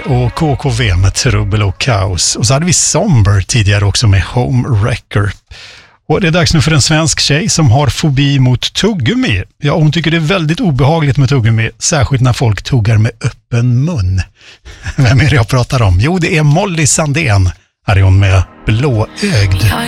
och KKV med Trubbel och Kaos. Och så hade vi Somber tidigare också med Home Wrecker. Och det är dags nu för en svensk tjej som har fobi mot tuggummi. Ja, hon tycker det är väldigt obehagligt med tuggummi, särskilt när folk tuggar med öppen mun. Vem är det jag pratar om? Jo, det är Molly Sandén. Här är hon med Blåögd.